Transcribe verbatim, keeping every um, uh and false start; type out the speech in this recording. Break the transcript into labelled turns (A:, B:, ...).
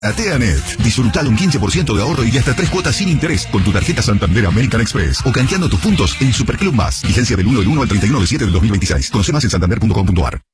A: Ateanet. Disfrutalo un quince por ciento de ahorro y hasta tres cuotas sin interés con tu tarjeta Santander American Express o canjeando tus puntos en Superclub Más. Vigencia del uno del uno al treinta y uno del siete del dos mil veintiséis. Conoce más en santander punto com punto ar.